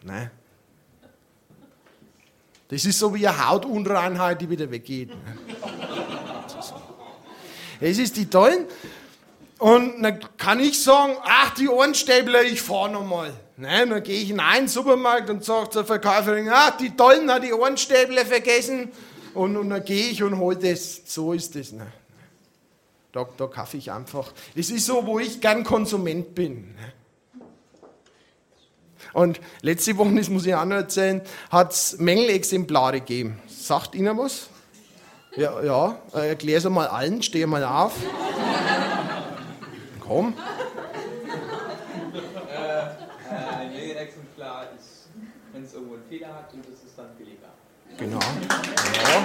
Ne? Das ist so wie eine Hautunreinheit, die wieder weggeht. Ne? Das ist die Tollen. Und dann kann ich sagen, ach, die Ohrenstäbler, ich fahr nochmal. Ne? Dann gehe ich in einen Supermarkt und sage zur Verkäuferin, ach, die Tollen hat die Ohrenstäbler vergessen. Und dann gehe ich und hole das. So ist das. Ne? Da kaufe ich einfach. Das ist so, wo ich gern Konsument bin. Ne? Und letzte Woche, das muss ich auch noch erzählen, hat es Mängelexemplare gegeben. Sagt Ihnen was? Ja, erklär es mal allen, steh mal auf. Komm. Ein Mängelexemplar ist, wenn es irgendwo einen Fehler hat, und das ist dann billiger. Genau. Ja.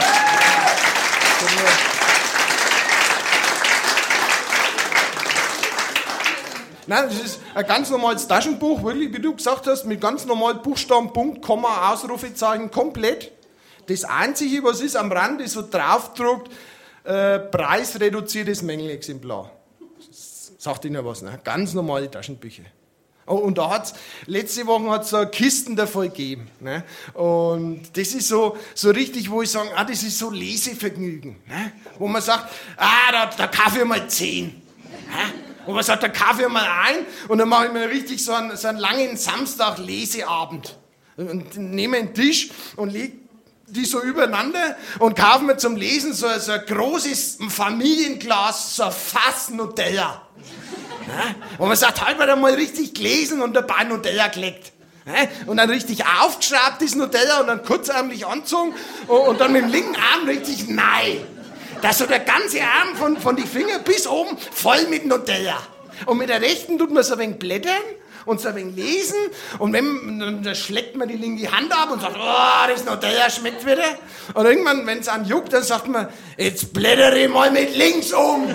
Nein, das ist ein ganz normales Taschenbuch, wirklich, wie du gesagt hast, mit ganz normalen Buchstaben, Punkt, Komma, Ausrufezeichen, komplett. Das Einzige, was ist am Rand, ist so draufgedruckt, preisreduziertes Mängelexemplar. Sagt Ihnen was, ne? Ganz normale Taschenbücher. Oh, und da hat's, letzte Woche hat es so Kisten davon gegeben. Ne? Und das ist so richtig, wo ich sage, das ist so Lesevergnügen. Ne? Wo man sagt, da kaufe ich mal 10. Ne? Wo man sagt, da kaufe ich mal ein und dann mache ich mir richtig so einen langen Samstag-Leseabend. Und nehme einen Tisch und lege die so übereinander und kaufe mir zum Lesen so ein großes Familienglas, so ein Fass Nutella. Ne? Wo man sagt, heute wird er mal richtig gelesen und dabei Nutella geleckt. Ne? Und dann richtig aufgeschraubt, das Nutella, und dann kurzärmlich angezogen und dann mit dem linken Arm richtig nein. Dass so der ganze Arm von den Fingern bis oben voll mit Nutella. Und mit der rechten tut man so ein wenig blättern und so ein wenig lesen. Und dann schlägt man die linke Hand ab und sagt, oh, das Nutella schmeckt wieder. Und irgendwann, wenn es einen juckt, dann sagt man, jetzt blättere ich mal mit links um.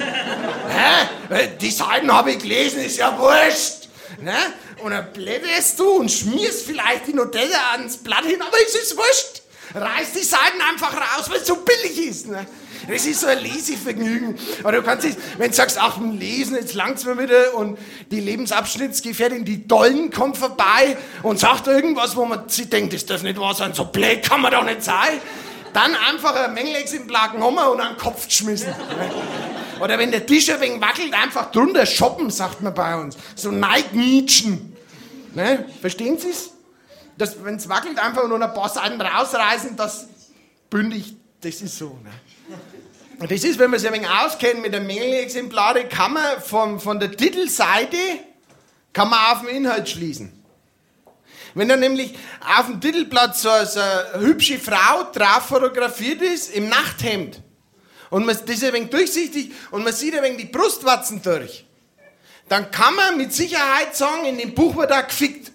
Die Seiten habe ich gelesen, ist ja wurscht. Ne? Und dann blätterst du und schmierst vielleicht die Nutella ans Blatt hin, aber es ist wurscht. Reiß die Seiten einfach raus, weil es so billig ist. Ne? Das ist so ein Lesevergnügen. Aber du kannst nicht, wenn du sagst, ach, Lesen, jetzt langt's mir wieder, und die Lebensabschnittsgefährtin, die Dollen, kommt vorbei und sagt irgendwas, wo man sich denkt, das darf nicht wahr sein, so blöd kann man doch nicht sein. Dann einfach ein Mängelexemplar genommen und an den Kopf geschmissen. Oder wenn der Tisch ein wenig wackelt, einfach drunter shoppen, sagt man bei uns. So neignietschen. Ne? Verstehen Sie es? Wenn es wackelt, einfach nur ein paar Seiten rausreißen, das bündig, das ist so. Ne? Und das ist, wenn man sich ein wenig auskennt mit den Mängelexemplaren, kann man von der Titelseite kann man auf den Inhalt schließen. Wenn dann nämlich auf dem Titelblatt so eine hübsche Frau drauf fotografiert ist, im Nachthemd, und das ist ein wenig durchsichtig und man sieht ein wenig die Brustwarzen durch, dann kann man mit Sicherheit sagen, in dem Buch wird da gefickt.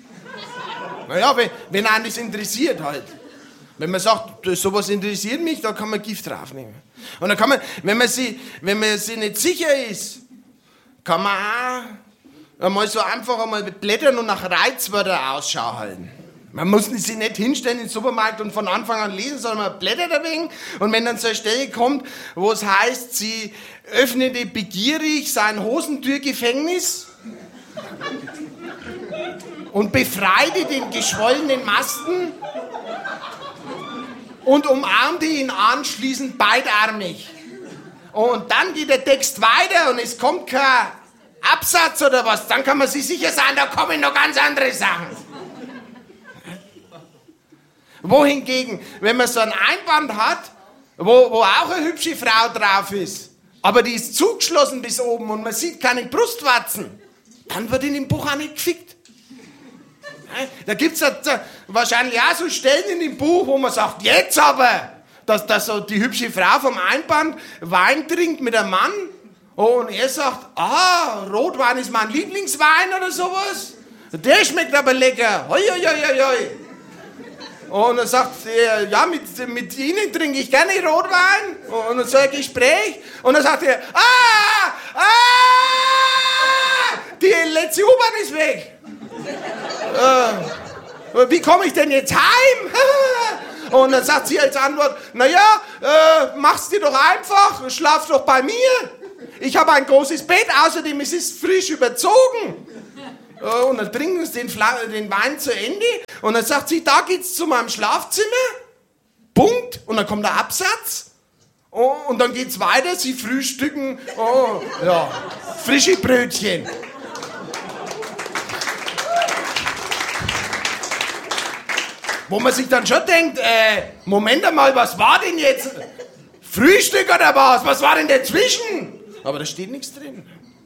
Naja, wenn einen das interessiert halt. Wenn man sagt, sowas interessiert mich, dann kann man Gift draufnehmen. Und dann kann man, wenn man sich nicht sicher ist, kann man auch einmal so einfach einmal blättern und nach Reizwörtern Ausschau halten. Man muss sich nicht hinstellen in den Supermarkt und von Anfang an lesen, sondern man blättert ein wenig. Und wenn dann so eine Stelle kommt, wo es heißt, sie öffnete begierig sein Hosentürgefängnis und befreite den geschwollenen Masten und umarmte ihn anschließend beidarmig. Und dann geht der Text weiter und es kommt kein Absatz oder was, dann kann man sich sicher sein, da kommen noch ganz andere Sachen. Wohingegen, wenn man so ein Einband hat, wo auch eine hübsche Frau drauf ist, aber die ist zugeschlossen bis oben und man sieht keine Brustwarzen, dann wird in dem Buch auch nicht gefickt. Da gibt es wahrscheinlich auch so Stellen in dem Buch, wo man sagt, jetzt aber, dass so die hübsche Frau vom Einband Wein trinkt mit einem Mann und er sagt, Rotwein ist mein Lieblingswein oder sowas. Der schmeckt aber lecker. Hoi, hoi, hoi, hoi. Und dann sagt er, ja, mit Ihnen trinke ich gerne Rotwein. Und dann so ein Gespräch. Und dann sagt er, die letzte U-Bahn ist weg. Wie komme ich denn jetzt heim? Und dann sagt sie als Antwort, naja, mach's dir doch einfach, schlaf doch bei mir. Ich habe ein großes Bett, außerdem ist es frisch überzogen. Und dann trinken sie den Wein zu Ende und dann sagt sie, da geht's zu meinem Schlafzimmer, Punkt, und dann kommt der Absatz und dann geht's weiter, sie frühstücken, frische Brötchen. Wo man sich dann schon denkt, Moment einmal, was war denn jetzt? Frühstück oder was? Was war denn dazwischen? Aber da steht nichts drin.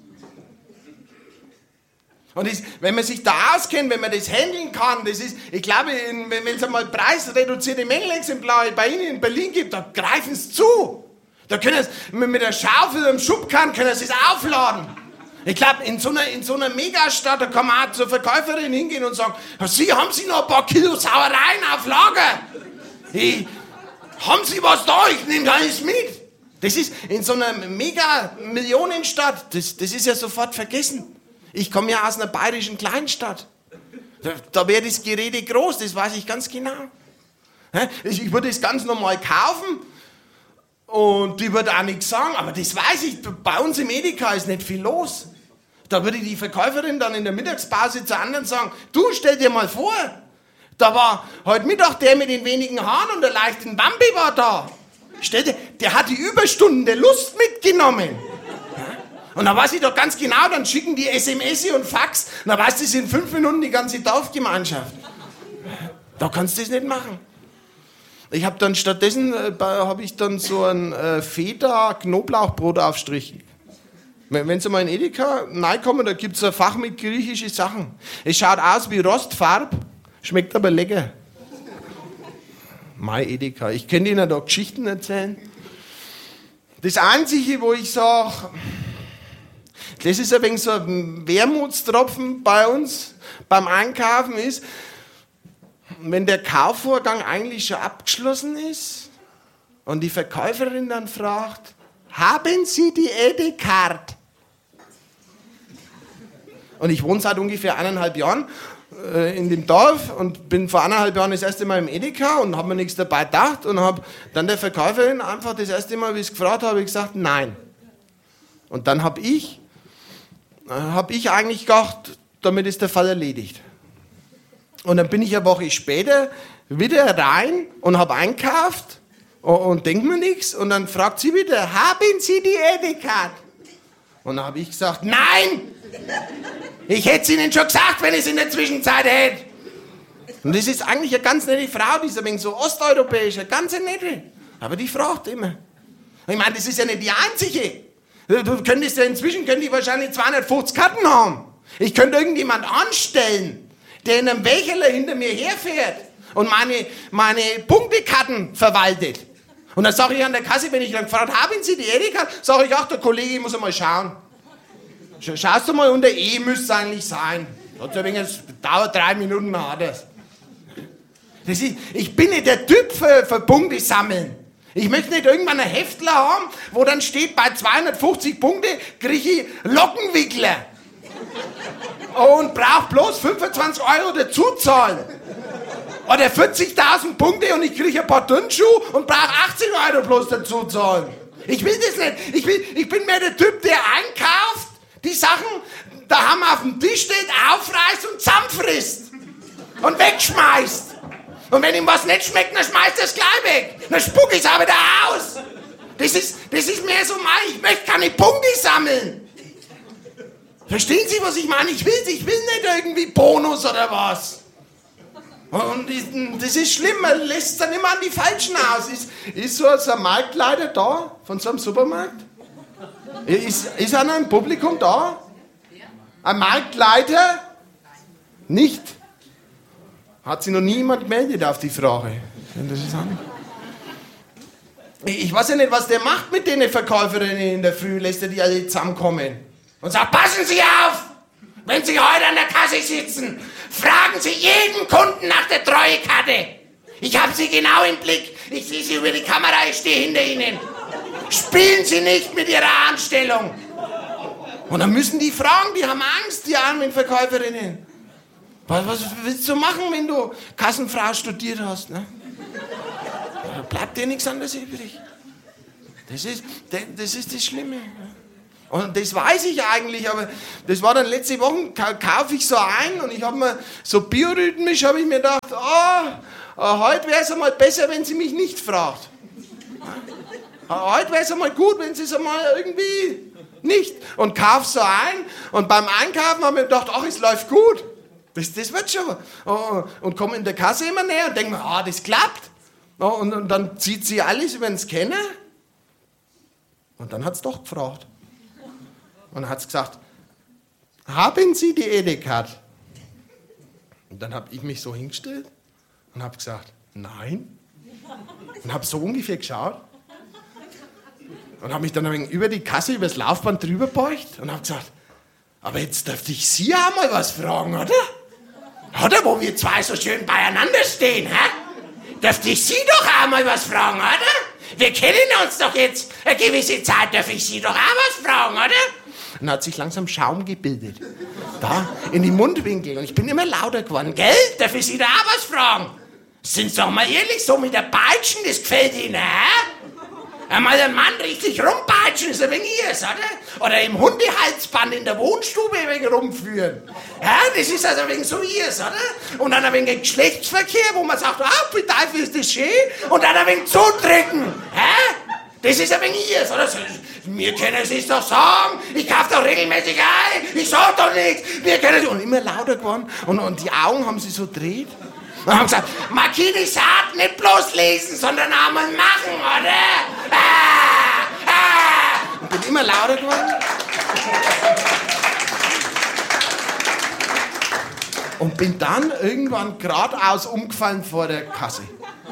Und wenn man sich da auskennt, wenn man das handeln kann, das ist, ich glaube, wenn es einmal preisreduzierte Mängelexemplare bei Ihnen in Berlin gibt, da greifen sie zu. Da können sie mit der Schaufel oder einem Schubkarren können sie es aufladen. Ich glaube, in so einer Megastadt, da kann man auch zur Verkäuferin hingehen und sagen, Sie, haben Sie noch ein paar Kilo Sauereien auf Lager? Haben Sie was da? Ich nehme alles mit. Das ist in so einer Mega-Millionenstadt, das ist ja sofort vergessen. Ich komme ja aus einer bayerischen Kleinstadt. Da wäre das Gerede groß, das weiß ich ganz genau. Ich würde es ganz normal kaufen und die würde auch nichts sagen, aber das weiß ich, bei uns im Edeka ist nicht viel los. Da würde die Verkäuferin dann in der Mittagspause zu anderen sagen, du, stell dir mal vor, da war heute Mittag der mit den wenigen Haaren und der leichten Wampe war da. Der hat die Überstunden der Lust mitgenommen. Und dann weiß ich doch ganz genau, dann schicken die SMS und Fax, und dann weißt du, das sind 5 Minuten die ganze Dorfgemeinschaft. Da kannst du das nicht machen. Ich habe dann stattdessen so ein Feta-Knoblauchbrotaufstrich. Wenn Sie mal in Edeka reinkommen, da gibt es ein Fach mit griechischen Sachen. Es schaut aus wie Rostfarb, schmeckt aber lecker. Mein Edeka. Ich könnte Ihnen da Geschichten erzählen. Das Einzige, wo ich sage, das ist ein wenig so ein Wermutstropfen bei uns beim Einkaufen ist, wenn der Kaufvorgang eigentlich schon abgeschlossen ist und die Verkäuferin dann fragt, haben Sie die Edeka-Card? Und ich wohne seit ungefähr 1,5 Jahren in dem Dorf und bin vor 1,5 Jahren das erste Mal im Edeka und habe mir nichts dabei gedacht und habe dann der Verkäuferin einfach das erste Mal, wie ich es gefragt habe, gesagt, nein. Und dann habe ich eigentlich gedacht, damit ist der Fall erledigt. Und dann bin ich eine Woche später wieder rein und habe einkauft und denke mir nichts. Und dann fragt sie wieder, haben Sie die Edeka? Und dann habe ich gesagt, nein! Ich hätte es Ihnen schon gesagt, wenn ich es in der Zwischenzeit hätte. Und das ist eigentlich eine ganz nette Frau, die ist ein wenig so osteuropäisch, eine ganz nette. Aber die fragt immer. Ich meine, das ist ja nicht die einzige. Du könntest ja inzwischen wahrscheinlich 250 Karten haben. Ich könnte irgendjemand anstellen, der in einem Wächerler hinter mir herfährt und meine Punktekarten verwaltet. Und dann sage ich an der Kasse, wenn ich dann gefragt habe, haben Sie die Edeka? Sage ich, ach, der Kollege, ich muss einmal schauen. Schaust du mal, unter E müsste es eigentlich sein. Das dauert 3 Minuten, man hat das. Ich bin nicht der Typ für Punkte sammeln. Ich möchte nicht irgendwann einen Heftler haben, wo dann steht, bei 250 Punkte kriege ich Lockenwickler. Und brauche bloß 25 € dazu zahlen. Oder 40.000 Punkte und ich kriege ein paar Turnschuhe und brauche 80 € bloß dazu zahlen. Ich will das nicht. Ich bin mehr der Typ, der einkauft, die Sachen daheim auf dem Tisch steht, aufreißt und zusammenfrisst. Und wegschmeißt. Und wenn ihm was nicht schmeckt, dann schmeißt er es gleich weg. Dann spuck ich es auch wieder aus. Das ist mehr so mein, ich möchte keine Punkte sammeln. Verstehen Sie, was ich meine? Ich will nicht irgendwie Bonus oder was. Und das ist schlimm, man lässt es dann immer an die Falschen aus. Ist so ein Marktleiter da, von so einem Supermarkt? Ist einer im Publikum da? Ein Marktleiter? Nicht? Hat sich noch nie jemand gemeldet auf die Frage. Interessant. Ich weiß ja nicht, was der macht mit den Verkäuferinnen in der Früh, lässt er die alle zusammenkommen. Und sagt, passen Sie auf! Wenn Sie heute an der Kasse sitzen, fragen Sie jeden Kunden nach der Treuekarte. Ich habe Sie genau im Blick. Ich sehe Sie über die Kamera, ich stehe hinter Ihnen. Spielen Sie nicht mit Ihrer Anstellung. Und dann müssen die fragen, die haben Angst, die armen Verkäuferinnen. Was willst du machen, wenn du Kassenfrau studiert hast? Ne? Da bleibt dir nichts anderes übrig. Das ist das Schlimme. Und das weiß ich eigentlich, aber das war dann letzte Woche, kaufe ich so ein und ich habe mir so biorhythmisch, habe ich mir gedacht, heute wäre es einmal besser, wenn sie mich nicht fragt. Heute wäre es einmal gut, wenn sie es einmal irgendwie nicht. Und kaufe so ein und beim Einkaufen habe ich mir gedacht, es läuft gut. Das wird schon. Und komme in der Kasse immer näher und denke mir, das klappt. Und dann zieht sie alles über den Scanner und dann hat es doch gefragt. Und dann hat es gesagt, haben Sie die ED-Card? Und dann habe ich mich so hingestellt und habe gesagt, nein. Und habe so ungefähr geschaut. Und habe mich dann ein wenig über die Kasse, über das Laufband drüber beugt und habe gesagt, aber jetzt dürfte ich Sie auch mal was fragen, oder? Oder, wo wir zwei so schön beieinander stehen, hä? Dürfte ich Sie doch auch mal was fragen, oder? Wir kennen uns doch jetzt eine gewisse Zeit, darf ich Sie doch auch was fragen, oder? Und dann hat sich langsam Schaum gebildet. Da, in die Mundwinkel. Und ich bin immer lauter geworden. Gell? Darf ich Sie da auch was fragen? Sind Sie doch mal ehrlich, so mit der Peitschen, das gefällt Ihnen, hä? Einmal einen Mann richtig rumpeitschen, ist ein wenig ihrs, oder? Oder im Hundehalsband in der Wohnstube ein wenig rumführen. Ja, das ist also ein wenig so ihrs, oder? Und dann ein wenig Geschlechtsverkehr, wo man sagt, wie Teufel ist das schön? Und dann ein wenig zudrücken, hä? Das ist ein wenig ihrs, oder? Mir können Sie es doch sagen, ich kaufe doch regelmäßig ein, ich sag doch nichts, mir können Sie... Und immer lauter geworden und die Augen haben sie so gedreht. Und haben gesagt, Marquis Saat nicht bloß lesen, sondern auch mal machen, oder? Und bin immer lauter geworden. Und bin dann irgendwann geradeaus umgefallen vor der Kasse.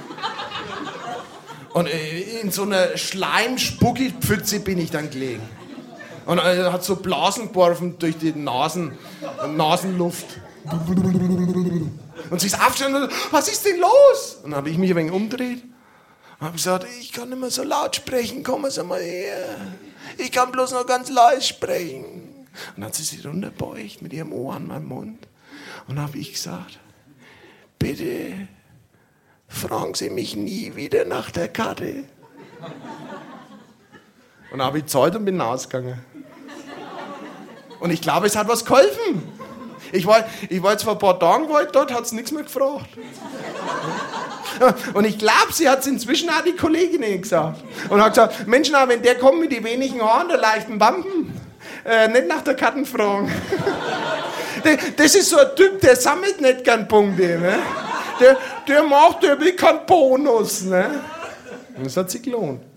Und in so einer Schleim-Spucki-Pfütze bin ich dann gelegen. Und er hat so Blasen geworfen durch die Nasenluft. Und sie ist aufgestanden und was ist denn los? Und dann habe ich mich ein wenig umgedreht und habe gesagt, ich kann nicht mehr so laut sprechen, kommen Sie mal her. Ich kann bloß noch ganz leise sprechen. Und dann hat sie sich runterbeugt mit ihrem Ohr an meinem Mund. Und dann habe ich gesagt, bitte fragen Sie mich nie wieder nach der Karte. Und dann habe ich gezahlt und bin rausgegangen. Und ich glaube, es hat was geholfen. Ich war jetzt vor ein paar Tagen dort, hat sie nichts mehr gefragt. Und ich glaube, sie hat es inzwischen auch die Kolleginnen gesagt. Und hat gesagt, Mensch, wenn der kommt mit den wenigen Haaren, der leichten Wampen, nicht nach der Karten fragen. Das ist so ein Typ, der sammelt nicht gern Punkte. Ne? Der will keinen Bonus. Ne? Und das hat sich gelohnt.